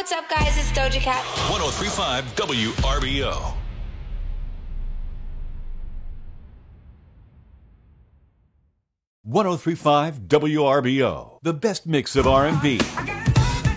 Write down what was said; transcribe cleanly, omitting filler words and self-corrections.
what's up, guys? It's Doja Cat. 1035 WRBO. (1035 WRBO), the best mix of R&B,